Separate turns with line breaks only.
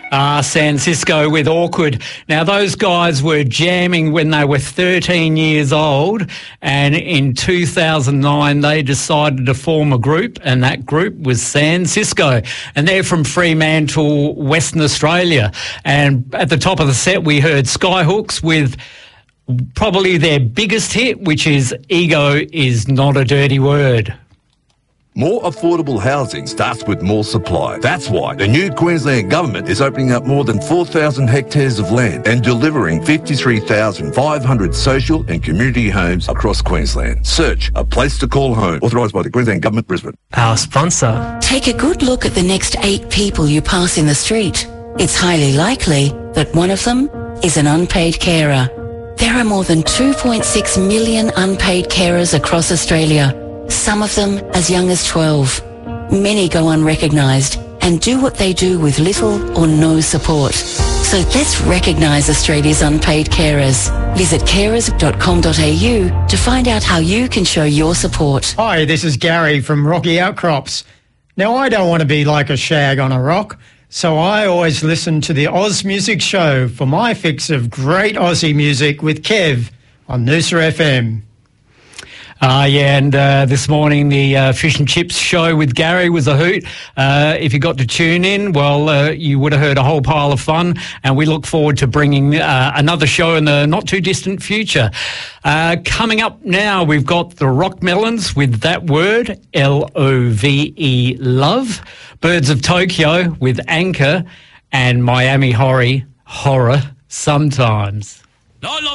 San Cisco with Awkward. Now, those guys were jamming when they were 13 years old, and in 2009 they decided to form a group, and that group was San Cisco, and they're from Fremantle, Western Australia. And at the top of the set we heard Skyhooks with probably their biggest hit, which is Ego Is Not a Dirty Word.
More affordable housing starts with more supply. That's why the new Queensland Government is opening up more than 4,000 hectares of land and delivering 53,500 social and community homes across Queensland. Search A Place to Call Home. Authorised by the Queensland Government, Brisbane.
Our sponsor.
Take a good look at the next 8 people you pass in the street. It's highly likely that one of them is an unpaid carer. There are more than 2.6 million unpaid carers across Australia. Some of them as young as 12. Many go unrecognised and do what they do with little or no support. So let's recognise Australia's unpaid carers. Visit carers.com.au to find out how you can show your support.
Hi, this is Gary from Rocky Outcrops. Now, I don't want to be like a shag on a rock, so I always listen to the Oz Music Show for my fix of great Aussie music with Kev on Noosa FM.
And this morning the Fish and Chips show with Gary was a hoot. If you got to tune in, well, you would have heard a whole pile of fun, and we look forward to bringing another show in the not-too-distant future. Coming up now, we've got the Rock Melons with That Word, Love, Love, Birds of Tokyo with Anchor, and Miami Horror, Sometimes.